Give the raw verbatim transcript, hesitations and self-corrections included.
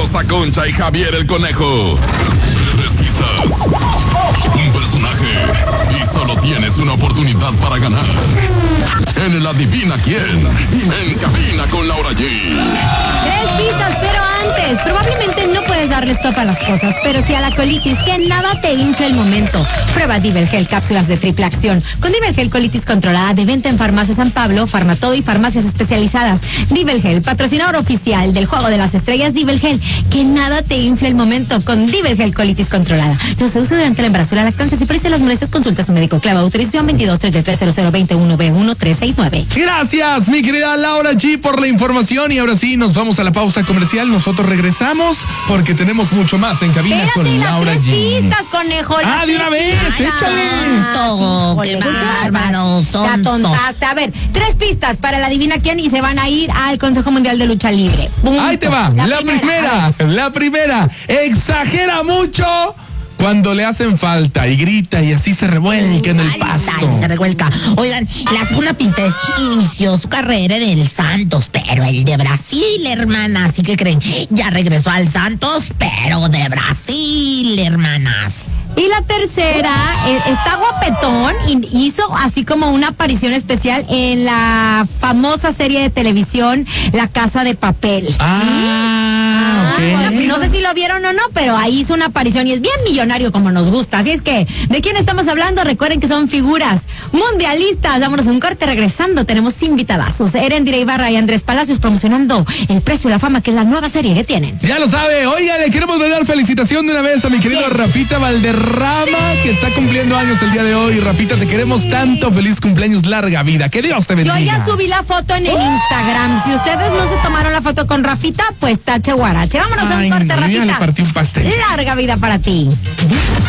Rosa Concha y Javier el Conejo. Tres pistas, un personaje y solo tienes una oportunidad para ganar. En el Adivina Quién, en Cabina con Laura G. Tres pistas, pero antes, probablemente no puedes darle stop a las cosas, pero sí a la colitis, que nada te infla el momento. Prueba Divelgel cápsulas de triple acción. Con Divelgel colitis controlada, de venta en Farmacia San Pablo, Farmatodo y farmacias especializadas. Divelgel, patrocinador oficial del Juego de las Estrellas. Divelgel, que nada te infla el momento con Divelgel colitis controlada. No se usa durante el embarazo y la lactancia. Si parece las molestias, consulta a su médico. Clava autorización veintidós treinta y tres cero cero veintiuno B uno tres seis nueve. Gracias, mi querida Laura G, por la información. Y ahora sí, nos vamos a la pausa comercial. Nosotros regresamos porque tenemos mucho más en Cabina Espérate, con las Laura tres G. pistas, conejo. Ah, de una vez, échale. Tonto, qué bárbaro, Te sonso. atontaste. A ver, tres pistas para la Adivina Quién y se van a ir al Consejo Mundial de Lucha Libre. Punto. Ahí te va, la, la primera, primera la primera. Exagera mucho cuando le hacen falta y grita y así se revuelca en el pasto. Ay, se revuelca. Oigan, la segunda pista es: inició su carrera en el Santos, pero el de Brasil, hermana. Así que creen, ya regresó al Santos, pero de Brasil, hermanas. Y la tercera, eh, está guapetón y hizo así como una aparición especial en la famosa serie de televisión La Casa de Papel. Ah, ok. Bueno, no sé si lo vieron o no, pero ahí hizo una aparición y es bien millonario como nos gusta. Así es que, ¿de quién estamos hablando? Recuerden que son figuras mundialistas. Vámonos a un corte. Regresando, tenemos invitadazos. Erendira Ibarra y Andrés Palacios promocionando El Precio de la Fama, que es la nueva serie que tienen. Ya lo sabe. Oiga, le queremos dar felicitación de una vez a mi querido Sí. Rafita Valderrama, sí, que está cumpliendo años el día de hoy. Rafita, te queremos tanto. Feliz cumpleaños, larga vida. Que Dios te bendiga. Yo ya subí la foto en el Instagram. Si ustedes no se tomaron la foto con Rafita, pues tache guarache. Vámonos a un Ay, corte, no, yo ya Rafita. le partí un pastel. Larga vida para ti.